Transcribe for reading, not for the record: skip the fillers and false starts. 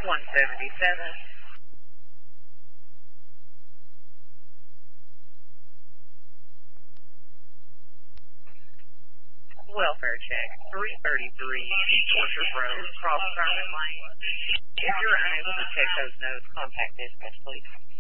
177. Welfare check 333 Orchard Road, Cross Garment Lane. If you're unable to check those notes, contact dispatch, please.